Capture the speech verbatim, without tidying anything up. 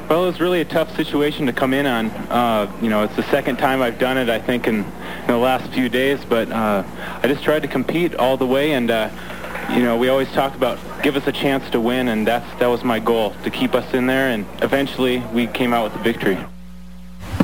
Well, it was really a tough situation to come in on. Uh, you know, it's the second time I've done it, I think, in, in the last few days. But uh, I just tried to compete all the way, and uh, you know, we always talk about give us a chance to win, and that's that was my goal, to keep us in there, and eventually we came out with the victory.